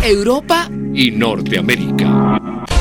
Europa y Norteamérica.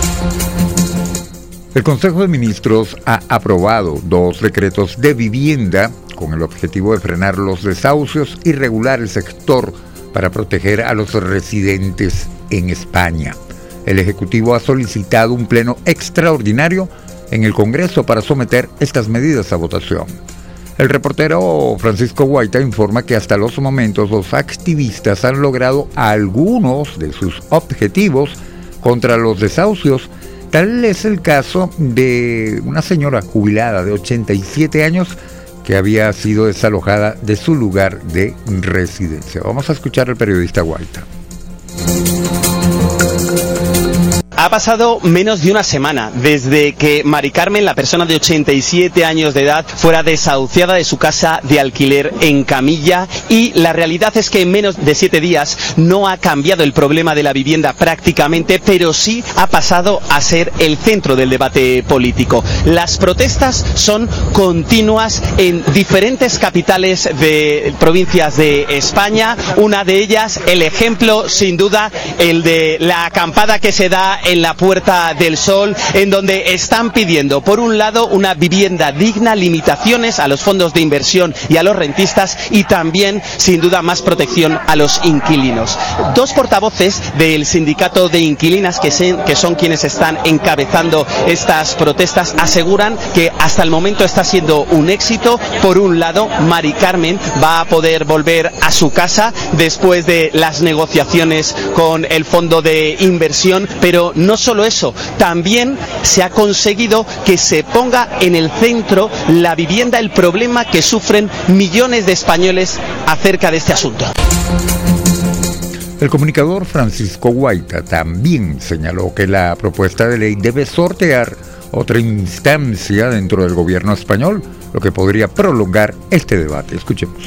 El Consejo de Ministros ha aprobado 2 decretos de vivienda con el objetivo de frenar los desahucios y regular el sector para proteger a los residentes en España. El Ejecutivo ha solicitado un pleno extraordinario en el Congreso para someter estas medidas a votación. El reportero Francisco Guaita informa que hasta los momentos los activistas han logrado algunos de sus objetivos contra los desahucios. Tal es el caso de una señora jubilada de 87 años que había sido desalojada de su lugar de residencia. Vamos a escuchar al periodista Guaita. Ha pasado menos de una semana desde que Mari Carmen, la persona de 87 años de edad, fuera desahuciada de su casa de alquiler en Camilla, y la realidad es que en menos de 7 días no ha cambiado el problema de la vivienda prácticamente, pero sí ha pasado a ser el centro del debate político. Las protestas son continuas en diferentes capitales de provincias de España, una de ellas, el ejemplo sin duda, el de la acampada que se da en la Puerta del Sol, en donde están pidiendo, por un lado, una vivienda digna, limitaciones a los fondos de inversión y a los rentistas, y también, sin duda, más protección a los inquilinos. 2 portavoces del sindicato de inquilinas, que son quienes están encabezando estas protestas, aseguran que hasta el momento está siendo un éxito. Por un lado, Mari Carmen va a poder volver a su casa después de las negociaciones con el fondo de inversión, pero no solo eso, también se ha conseguido que se ponga en el centro la vivienda, el problema que sufren millones de españoles acerca de este asunto. El comunicador Francisco Guaita también señaló que la propuesta de ley debe sortear otra instancia dentro del gobierno español, lo que podría prolongar este debate. Escuchemos.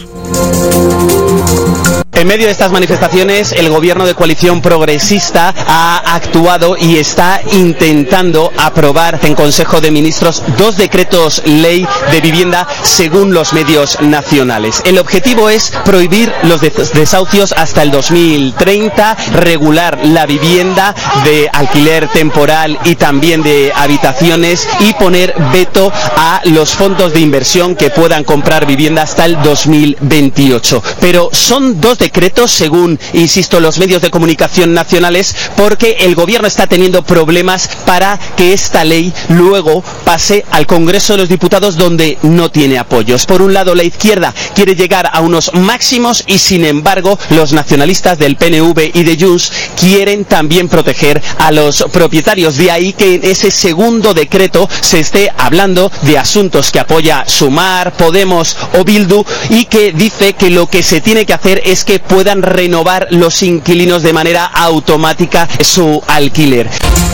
En medio de estas manifestaciones, el gobierno de coalición progresista ha actuado y está intentando aprobar en Consejo de Ministros 2 decretos ley de vivienda según los medios nacionales. El objetivo es prohibir los desahucios hasta el 2030, regular la vivienda de alquiler temporal y también de habitaciones, y poner veto a los fondos de inversión que puedan comprar vivienda hasta el 2028. Pero son 2 decretos, según, insisto, los medios de comunicación nacionales, porque el gobierno está teniendo problemas para que esta ley luego pase al Congreso de los Diputados, donde no tiene apoyos. Por un lado, la izquierda quiere llegar a unos máximos y, sin embargo, los nacionalistas del PNV y de Junts quieren también proteger a los propietarios. De ahí que en ese segundo decreto se esté hablando de asuntos que apoya Sumar, Podemos o Bildu, y que dice que lo que se tiene que hacer es que puedan renovar los inquilinos de manera automática su alquiler.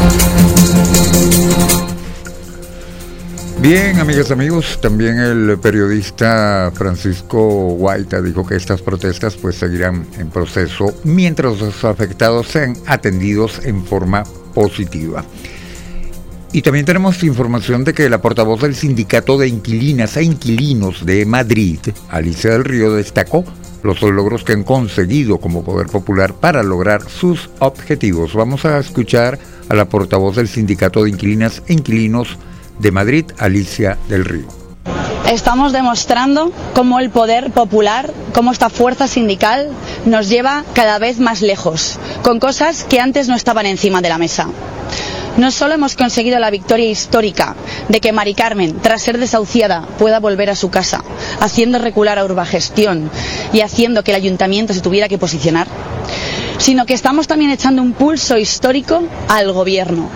Bien, amigas y amigos, también el periodista Francisco Guaita dijo que estas protestas pues seguirán en proceso mientras los afectados sean atendidos en forma positiva. Y también tenemos información de que la portavoz del Sindicato de Inquilinas e Inquilinos de Madrid, Alicia del Río, destacó los logros que han conseguido como Poder Popular para lograr sus objetivos. Vamos a escuchar a la portavoz del Sindicato de Inquilinas e Inquilinos de Madrid, Alicia del Río. Estamos demostrando cómo el poder popular, cómo esta fuerza sindical nos lleva cada vez más lejos, con cosas que antes no estaban encima de la mesa. No solo hemos conseguido la victoria histórica de que Mari Carmen, tras ser desahuciada, pueda volver a su casa, haciendo recular a Urbagestión y haciendo que el ayuntamiento se tuviera que posicionar, sino que estamos también echando un pulso histórico al gobierno.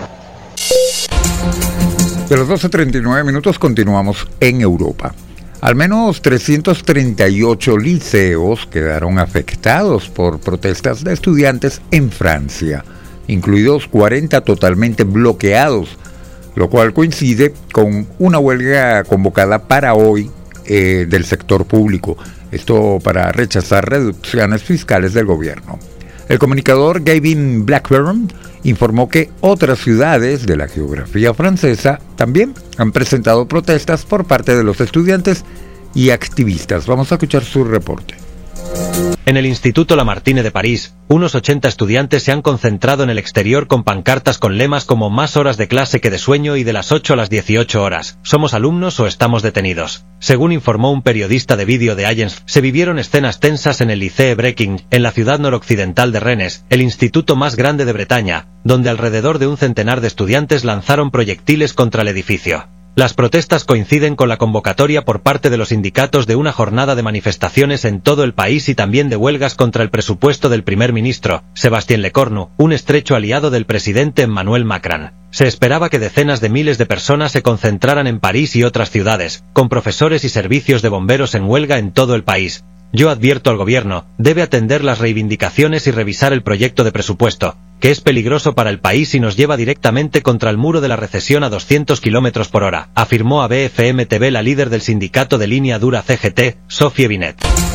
De los 12:39 continuamos en Europa. Al menos 338 liceos quedaron afectados por protestas de estudiantes en Francia, incluidos 40 totalmente bloqueados, lo cual coincide con una huelga convocada para hoy del sector público, esto para rechazar reducciones fiscales del gobierno. El comunicador Gavin Blackburn informó que otras ciudades de la geografía francesa también han presentado protestas por parte de los estudiantes y activistas. Vamos a escuchar su reporte. En el Instituto Lamartine de París, unos 80 estudiantes se han concentrado en el exterior con pancartas con lemas como más horas de clase que de sueño y de las 8 a las 18 horas, somos alumnos o estamos detenidos. Según informó un periodista de vídeo de Agence, se vivieron escenas tensas en el Lycée Breking, en la ciudad noroccidental de Rennes, el instituto más grande de Bretaña, donde alrededor de un centenar de estudiantes lanzaron proyectiles contra el edificio. Las protestas coinciden con la convocatoria por parte de los sindicatos de una jornada de manifestaciones en todo el país y también de huelgas contra el presupuesto del primer ministro, Sébastien Lecornu, un estrecho aliado del presidente Emmanuel Macron. Se esperaba que decenas de miles de personas se concentraran en París y otras ciudades, con profesores y servicios de bomberos en huelga en todo el país. Yo advierto al gobierno, debe atender las reivindicaciones y revisar el proyecto de presupuesto, que es peligroso para el país y nos lleva directamente contra el muro de la recesión a 200 km por hora, afirmó a BFM TV la líder del sindicato de línea dura CGT, Sophie Binet.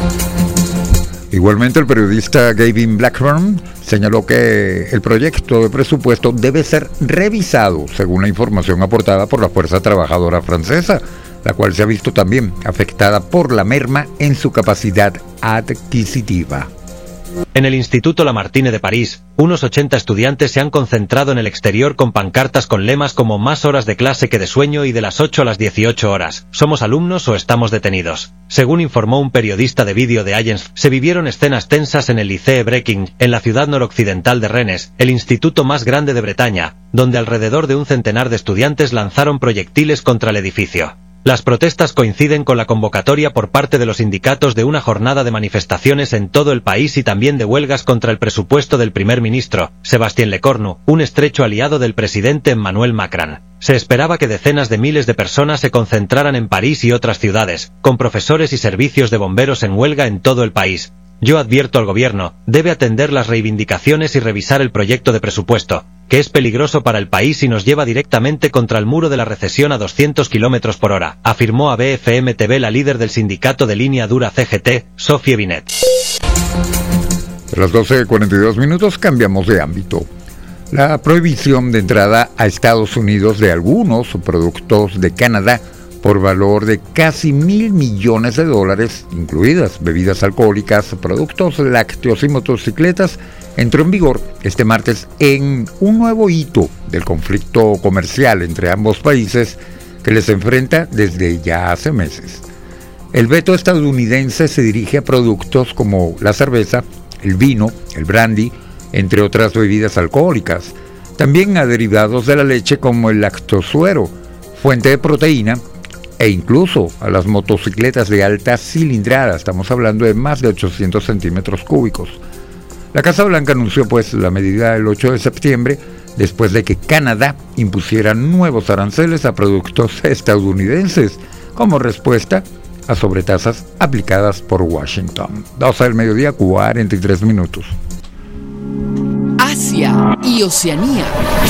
Igualmente, el periodista Gavin Blackburn señaló que el proyecto de presupuesto debe ser revisado, según la información aportada por la Fuerza Trabajadora Francesa, la cual se ha visto también afectada por la merma en su capacidad adquisitiva. En el Instituto Lamartine de París, unos 80 estudiantes se han concentrado en el exterior con pancartas con lemas como más horas de clase que de sueño y de las 8 a las 18 horas, somos alumnos o estamos detenidos. Según informó un periodista de vídeo de Agence, se vivieron escenas tensas en el Lycée Breking, en la ciudad noroccidental de Rennes, el instituto más grande de Bretaña, donde alrededor de un centenar de estudiantes lanzaron proyectiles contra el edificio. Las protestas coinciden con la convocatoria por parte de los sindicatos de una jornada de manifestaciones en todo el país y también de huelgas contra el presupuesto del primer ministro, Sébastien Lecornu, un estrecho aliado del presidente Emmanuel Macron. Se esperaba que decenas de miles de personas se concentraran en París y otras ciudades, con profesores y servicios de bomberos en huelga en todo el país. Yo advierto al gobierno, debe atender las reivindicaciones y revisar el proyecto de presupuesto, que es peligroso para el país y nos lleva directamente contra el muro de la recesión a 200 km por hora, afirmó a BFM TV la líder del sindicato de línea dura CGT, Sophie Binet. A las 12:42 cambiamos de ámbito. La prohibición de entrada a Estados Unidos de algunos productos de Canadá por valor de casi $1.000 millones, incluidas bebidas alcohólicas, productos lácteos y motocicletas, entró en vigor este martes en un nuevo hito del conflicto comercial entre ambos países que les enfrenta desde ya hace meses. El veto estadounidense se dirige a productos como la cerveza, el vino, el brandy, entre otras bebidas alcohólicas, también a derivados de la leche como el lactosuero, fuente de proteína, e incluso a las motocicletas de alta cilindrada, estamos hablando de más de 800 centímetros cúbicos. La Casa Blanca anunció pues la medida el 8 de septiembre, después de que Canadá impusiera nuevos aranceles a productos estadounidenses, como respuesta a sobretasas aplicadas por Washington. 12:43. Asia y Oceanía.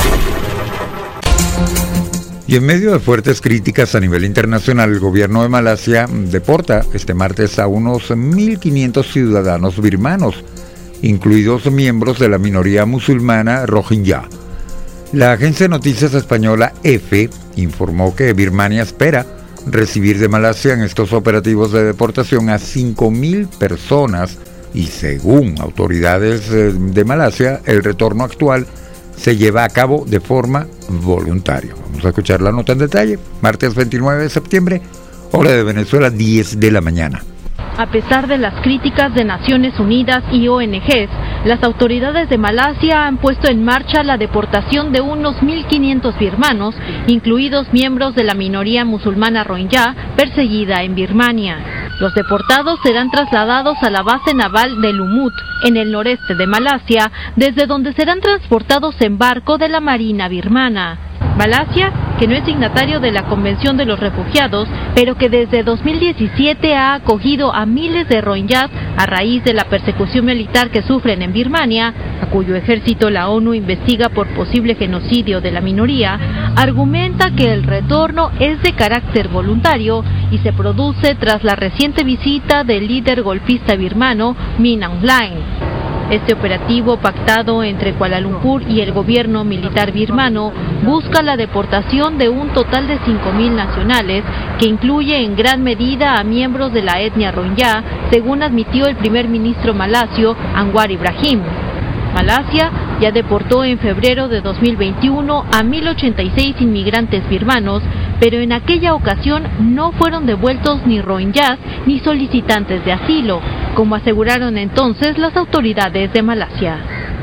Y en medio de fuertes críticas a nivel internacional, el gobierno de Malasia deporta este martes a unos 1.500 ciudadanos birmanos, incluidos miembros de la minoría musulmana Rohingya. La agencia de noticias española EFE informó que Birmania espera recibir de Malasia en estos operativos de deportación a 5.000 personas y, según autoridades de Malasia, el retorno actual se lleva a cabo de forma voluntaria. Vamos a escuchar la nota en detalle. Martes 29 de septiembre, hora de Venezuela, 10 de la mañana. A pesar de las críticas de Naciones Unidas y ONGs, las autoridades de Malasia han puesto en marcha la deportación de unos 1.500 birmanos, incluidos miembros de la minoría musulmana Rohingya, perseguida en Birmania. Los deportados serán trasladados a la base naval de Lumut, en el noreste de Malasia, desde donde serán transportados en barco de la Marina birmana. Malasia, que no es signatario de la Convención de los Refugiados, pero que desde 2017 ha acogido a miles de rohingyas a raíz de la persecución militar que sufren en Birmania, a cuyo ejército la ONU investiga por posible genocidio de la minoría, argumenta que el retorno es de carácter voluntario y se produce tras la reciente visita del líder golpista birmano Min Aung Hlaing. Este operativo, pactado entre Kuala Lumpur y el gobierno militar birmano, busca la deportación de un total de 5.000 nacionales, que incluye en gran medida a miembros de la etnia Rohingya, según admitió el primer ministro malasio, Anwar Ibrahim. Malasia ya deportó en febrero de 2021 a 1.086 inmigrantes birmanos, pero en aquella ocasión no fueron devueltos ni rohingyas ni solicitantes de asilo, como aseguraron entonces las autoridades de Malasia.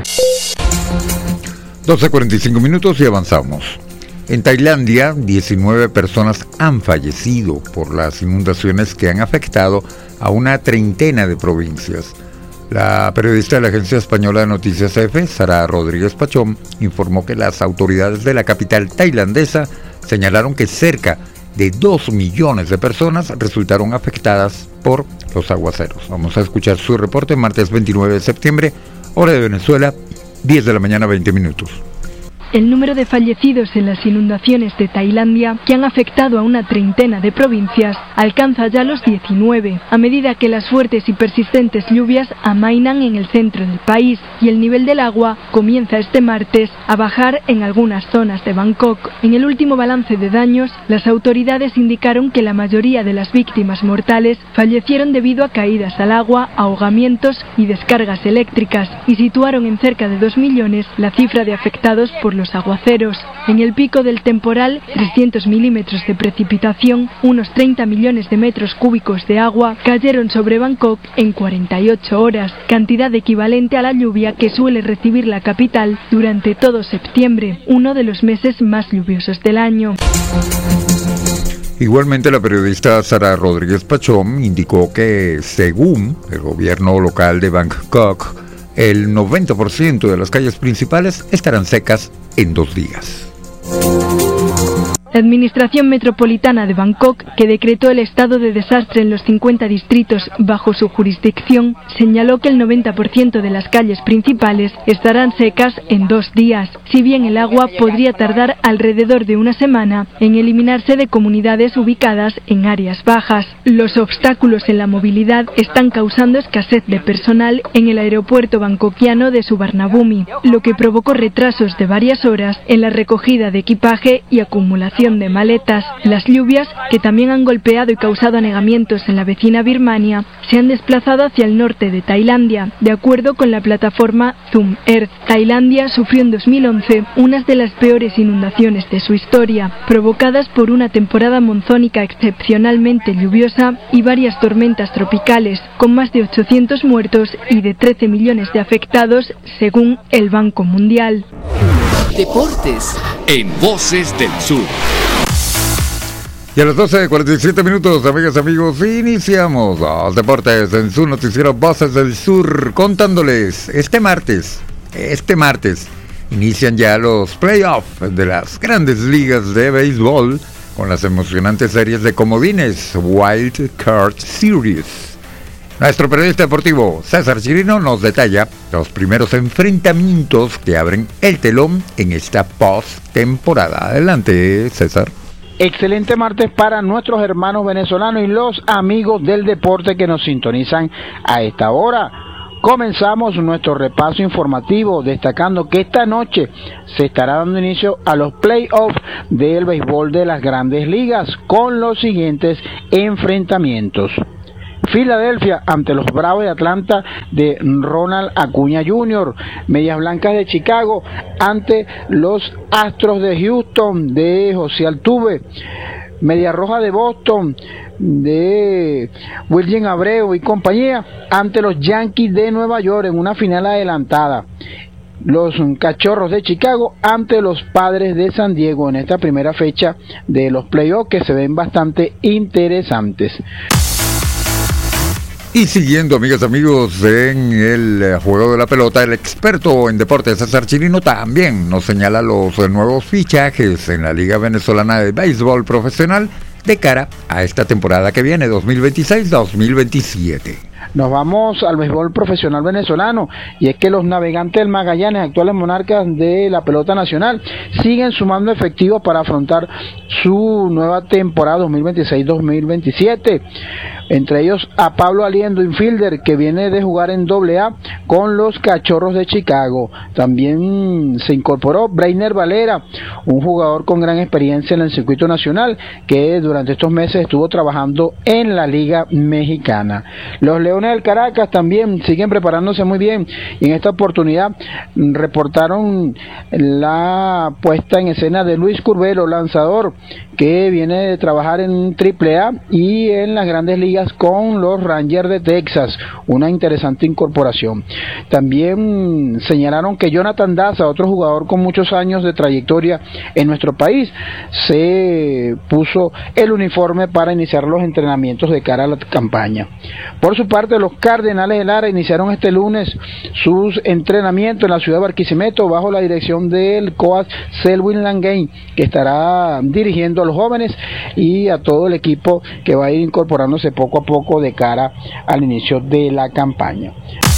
12:45 minutos y avanzamos. En Tailandia, 19 personas han fallecido por las inundaciones que han afectado a una treintena de provincias. La periodista de la agencia española de noticias EFE, Sara Rodríguez Pachón, informó que las autoridades de la capital tailandesa señalaron que cerca de 2 millones de personas resultaron afectadas por los aguaceros. Vamos a escuchar su reporte martes 29 de septiembre, hora de Venezuela, 10 de la mañana, 20 minutos. El número de fallecidos en las inundaciones de Tailandia, que han afectado a una treintena de provincias, alcanza ya los 19, a medida que las fuertes y persistentes lluvias amainan en el centro del país y el nivel del agua comienza este martes a bajar en algunas zonas de Bangkok. En el último balance de daños, las autoridades indicaron que la mayoría de las víctimas mortales fallecieron debido a caídas al agua, ahogamientos y descargas eléctricas, y situaron en cerca de 2 millones la cifra de afectados por los aguaceros. En el pico del temporal, 300 milímetros de precipitación, unos 30 millones de metros cúbicos de agua, cayeron sobre Bangkok en 48 horas, cantidad equivalente a la lluvia que suele recibir la capital durante todo septiembre, uno de los meses más lluviosos del año. Igualmente, la periodista Sara Rodríguez Pachón indicó que, según el gobierno local de Bangkok, el 90% de las calles principales estarán secas en 2 días. La Administración Metropolitana de Bangkok, que decretó el estado de desastre en los 50 distritos bajo su jurisdicción, señaló que el 90% de las calles principales estarán secas en 2 días, si bien el agua podría tardar alrededor de una semana en eliminarse de comunidades ubicadas en áreas bajas. Los obstáculos en la movilidad están causando escasez de personal en el aeropuerto bangkokiano de Suvarnabhumi, lo que provocó retrasos de varias horas en la recogida de equipaje y acumulación de maletas. Las lluvias, que también han golpeado y causado anegamientos en la vecina Birmania, se han desplazado hacia el norte de Tailandia, de acuerdo con la plataforma Zoom Earth. Tailandia sufrió en 2011 unas de las peores inundaciones de su historia, provocadas por una temporada monzónica excepcionalmente lluviosa y varias tormentas tropicales, con más de 800 muertos y de 13 millones de afectados, según el Banco Mundial. Deportes en Voces del Sur. Y a las 12:47 minutos, amigas y amigos, iniciamos los deportes en su noticiero Voces del Sur, contándoles este martes, inician ya los playoffs de las grandes ligas de béisbol con las emocionantes series de comodines Wild Card Series. Nuestro periodista deportivo César Chirino nos detalla los primeros enfrentamientos que abren el telón en esta post-temporada. Adelante, César. Excelente martes para nuestros hermanos venezolanos y los amigos del deporte que nos sintonizan a esta hora. Comenzamos nuestro repaso informativo destacando que esta noche se estará dando inicio a los playoffs del béisbol de las grandes ligas con los siguientes enfrentamientos. Filadelfia ante los Bravos de Atlanta de Ronald Acuña Jr., Medias Blancas de Chicago ante los Astros de Houston de José Altuve, Media Roja de Boston de William Abreu y compañía ante los Yankees de Nueva York en una final adelantada. Los Cachorros de Chicago ante los Padres de San Diego en esta primera fecha de los playoffs que se ven bastante interesantes. Y siguiendo, amigas y amigos, en el juego de la pelota, el experto en deportes César Chirino también nos señala los nuevos fichajes en la Liga Venezolana de Béisbol Profesional de cara a esta temporada que viene, 2026-2027. Nos vamos al béisbol profesional venezolano, y es que los Navegantes del Magallanes, actuales monarcas de la pelota nacional, siguen sumando efectivos para afrontar su nueva temporada 2026-2027. entre ellos a Pablo Aliendo, infielder, que viene de jugar en AA con los Cachorros de Chicago. También se incorporó Breiner Valera, un jugador con gran experiencia en el circuito nacional, que durante estos meses estuvo trabajando en la Liga Mexicana. Los Leones del Caracas también siguen preparándose muy bien, y en esta oportunidad reportaron la puesta en escena de Luis Curbelo, lanzador que viene de trabajar en AAA y en las Grandes Ligas con los Rangers de Texas, una interesante incorporación. También señalaron que Jonathan Daza, otro jugador con muchos años de trayectoria en nuestro país, se puso el uniforme para iniciar los entrenamientos de cara a la campaña. Por su parte, los Cardenales de Lara iniciaron este lunes sus entrenamientos en la ciudad de Barquisimeto bajo la dirección del coach Selwyn Langane, que estará dirigiendo a los jóvenes y a todo el equipo que va a ir incorporándose poco a poco de cara al inicio de la campaña.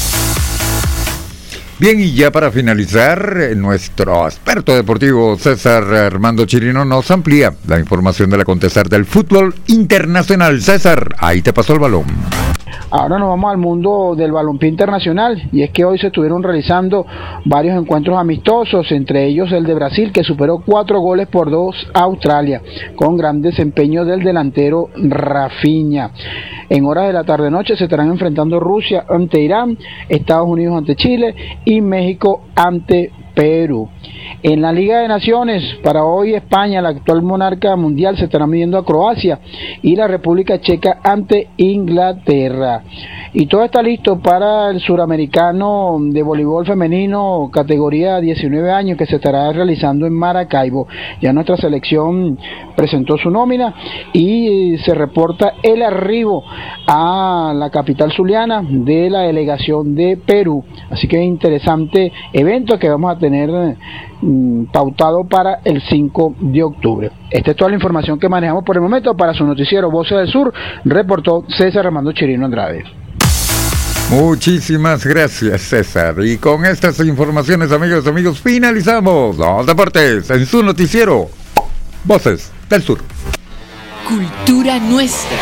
Bien, y ya para finalizar, nuestro experto deportivo César Armando Chirino nos amplía la información del acontecer del fútbol internacional. César, ahí te pasó el balón. Ahora nos vamos al mundo del balompié internacional, y es que hoy se estuvieron realizando varios encuentros amistosos, entre ellos el de Brasil, que superó 4-2 a Australia, con gran desempeño del delantero Rafinha. En horas de la tarde-noche se estarán enfrentando Rusia ante Irán, Estados Unidos ante Chile y México ante Perú. En la Liga de Naciones, para hoy España, la actual monarca mundial, se estará midiendo a Croacia, y la República Checa ante Inglaterra. Y todo está listo para el suramericano de voleibol femenino categoría 19 años, que se estará realizando en Maracaibo. Ya nuestra selección presentó su nómina y se reporta el arribo a la capital zuliana de la delegación de Perú. Así que interesante evento que vamos a tener pautado para el 5 de octubre. Esta es toda la información que manejamos por el momento. Para su noticiero Voces del Sur, reportó César Armando Chirino Andrade. Muchísimas gracias, César. Y con estas informaciones, amigos, finalizamos los deportes en su noticiero Voces del Sur. Cultura nuestra.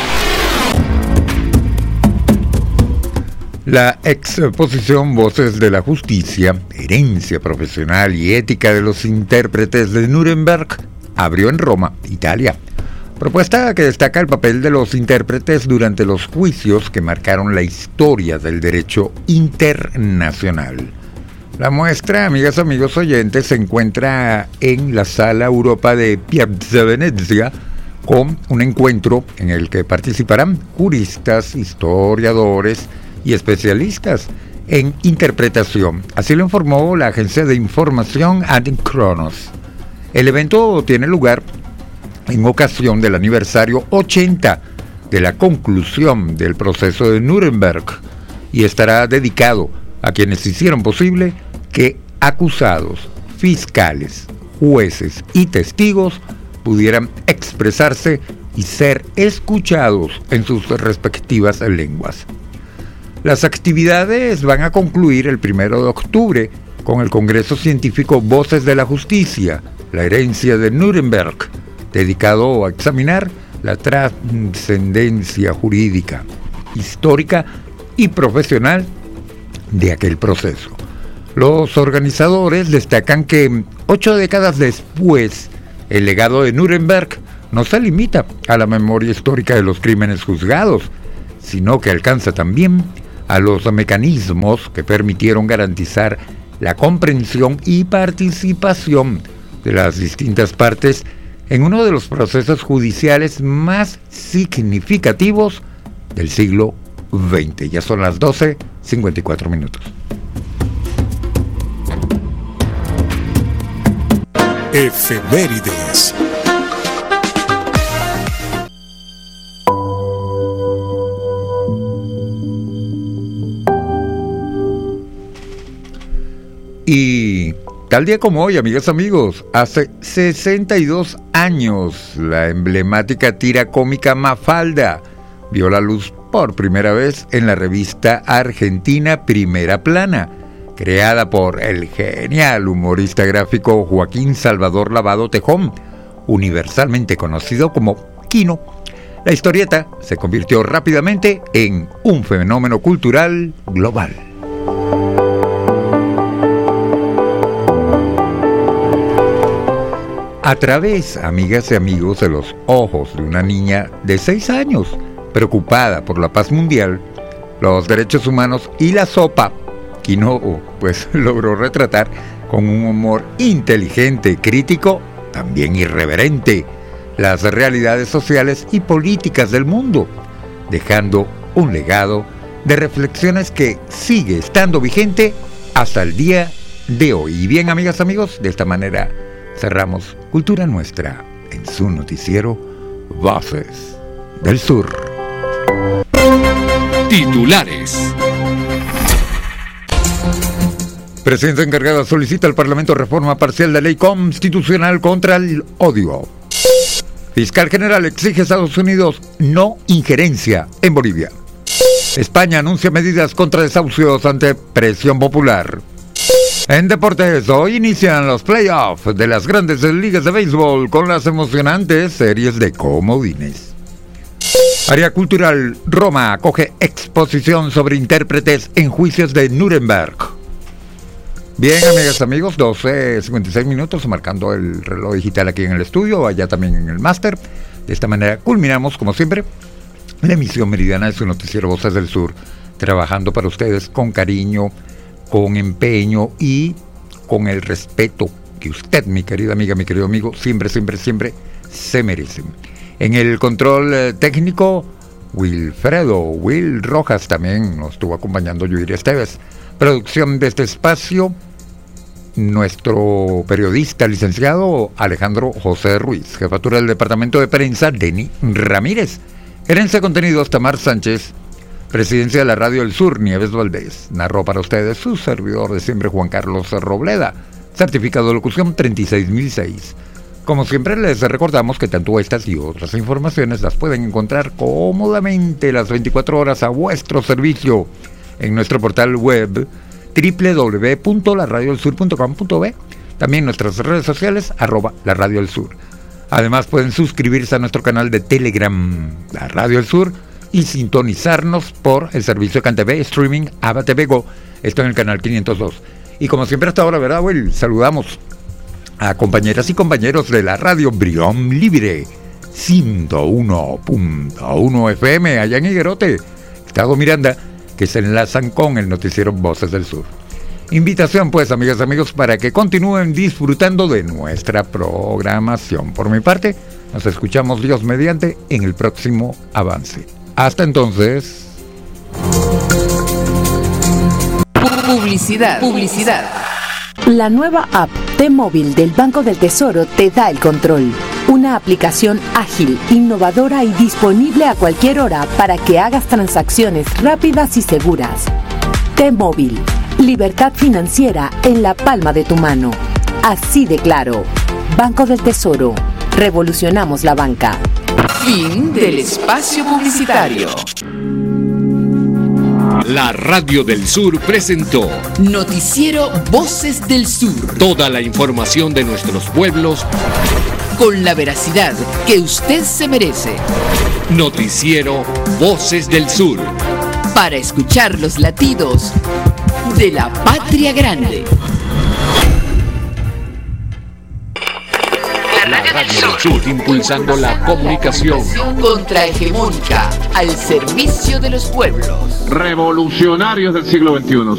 La exposición Voces de la Justicia, Herencia Profesional y Ética de los Intérpretes de Nuremberg abrió en Roma, Italia. Propuesta que destaca el papel de los intérpretes durante los juicios que marcaron la historia del derecho internacional. La muestra, amigas, amigos oyentes, se encuentra en la Sala Europa de Piazza Venezia, con un encuentro en el que participarán juristas, historiadores y especialistas en interpretación. Así lo informó la agencia de información Adkronos. El evento tiene lugar en ocasión del aniversario 80 de la conclusión del proceso de Nuremberg, y estará dedicado a quienes hicieron posible que acusados, fiscales, jueces y testigos pudieran expresarse y ser escuchados en sus respectivas lenguas. Las actividades van a concluir el 1 de octubre con el Congreso Científico Voces de la Justicia, la herencia de Nuremberg, dedicado a examinar la trascendencia jurídica, histórica y profesional de aquel proceso. Los organizadores destacan que 8 décadas después, el legado de Nuremberg no se limita a la memoria histórica de los crímenes juzgados, sino que alcanza también a los mecanismos que permitieron garantizar la comprensión y participación de las distintas partes en uno de los procesos judiciales más significativos del siglo XX. Ya son las 12:54 minutos. Efemérides. Y tal día como hoy, amigas, amigos, hace 62 años, la emblemática tira cómica Mafalda vio la luz por primera vez en la revista argentina Primera Plana, creada por el genial humorista gráfico Joaquín Salvador Lavado Tejón, universalmente conocido como Quino. La historieta se convirtió rápidamente en un fenómeno cultural global. A través, amigas y amigos, de los ojos de una niña de 6 años, preocupada por la paz mundial, los derechos humanos y la sopa, Quino pues logró retratar con un humor inteligente, crítico, también irreverente, las realidades sociales y políticas del mundo, dejando un legado de reflexiones que sigue estando vigente hasta el día de hoy. Y bien, amigas, amigos, de esta manera cerramos Cultura Nuestra en su noticiero Voces del Sur. Titulares. Presidencia encargada solicita al Parlamento reforma parcial de ley constitucional contra el odio. Fiscal general exige a Estados Unidos no injerencia en Bolivia. España anuncia medidas contra desahucios ante presión popular. En deportes, hoy inician los playoffs de las grandes ligas de béisbol con las emocionantes series de comodines. Área cultural, Roma acoge exposición sobre intérpretes en juicios de Nuremberg. Bien, amigas, amigos, 12:56 minutos, marcando el reloj digital aquí en el estudio, allá también en el máster. De esta manera culminamos, como siempre, la emisión meridiana de su noticiero Voces del Sur, trabajando para ustedes con cariño, con empeño y con el respeto que usted, mi querida amiga, mi querido amigo, siempre se merecen. En el control técnico, Will Rojas también nos estuvo acompañando, Yuiri Esteves. Producción de este espacio, nuestro periodista licenciado Alejandro José Ruiz. Jefatura del Departamento de Prensa, Denny Ramírez. Gerencia de Contenidos, Tamar Sánchez. Presidencia de la Radio del Sur, Nieves Valdés. Narró para ustedes su servidor de siempre, Juan Carlos Robleda. Certificado de locución 36006. Como siempre, les recordamos que tanto estas y otras informaciones las pueden encontrar cómodamente las 24 horas a vuestro servicio en nuestro portal web www.laradiodelsur.com.be. También nuestras redes sociales, @LaRadioDelSur. Además, pueden suscribirse a nuestro canal de Telegram, La Radio del Sur, y sintonizarnos por el servicio de CanTV Streaming ABA TV Go, esto en el canal 502. Y como siempre hasta ahora, ¿verdad, Will? Saludamos a compañeras y compañeros de la radio Brión Libre 101.1 FM allá en Higuerote, Estado Miranda, que se enlazan con el noticiero Voces del Sur. Invitación, pues, amigas y amigos, para que continúen disfrutando de nuestra programación. Por mi parte, nos escuchamos Dios mediante en el próximo avance. Hasta entonces. Publicidad. La nueva app T-Móvil del Banco del Tesoro te da el control. Una aplicación ágil, innovadora y disponible a cualquier hora para que hagas transacciones rápidas y seguras. T-Móvil. Libertad financiera en la palma de tu mano. Así de claro. Banco del Tesoro. Revolucionamos la banca. Fin del espacio publicitario. La Radio del Sur presentó Noticiero Voces del Sur. Toda la información de nuestros pueblos con la veracidad que usted se merece. Noticiero Voces del Sur. Para escuchar los latidos de la patria grande. La Radio del Sur, impulsando la comunicación contrahegemónica al servicio de los pueblos. Revolucionarios del siglo XXI.